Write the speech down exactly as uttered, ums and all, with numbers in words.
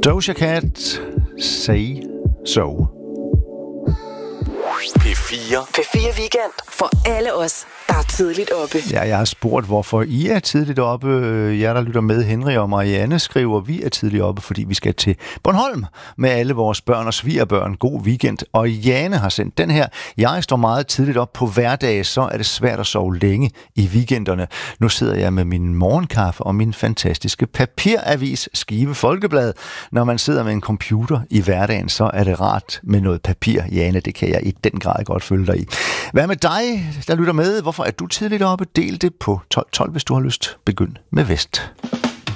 Doja Cat, Say So. P fire. P fire Weekend for alle os, der er tidligt oppe. Ja, jeg har spurgt, hvorfor I er tidligt oppe. Jeg, der lytter med, Henry og Marianne, skriver, vi er tidligt oppe, fordi vi skal til Bornholm med alle vores børn og svigerbørn. God weekend. Og Jane har sendt den her. Jeg står meget tidligt op på hverdage, så er det svært at sove længe i weekenderne. Nu sidder jeg med min morgenkaffe og min fantastiske papiravis Skive Folkeblad. Når man sidder med en computer i hverdagen, så er det rart med noget papir. Jane, det kan jeg i den grad godt følge dig i. Hvad med dig, der lytter med? Hvorfor er du tidligt oppe? Del det på tolv tolv, hvis du har lyst. Begynd med Vest.